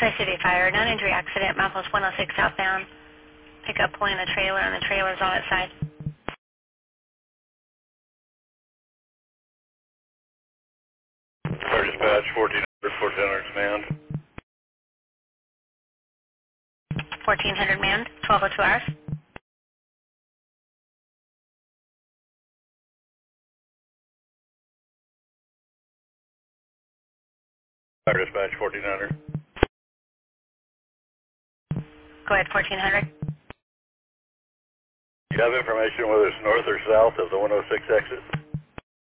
Tri-City Fire, non-injury accident, Milepost 106 southbound. Pickup pulling a trailer and the trailer's on its side. Fire dispatch, 1400 command. 1400 manned, 1202 hours. Fire dispatch, 1400. Go ahead, 1400. Do you have information whether it's north or south of the 106 exit?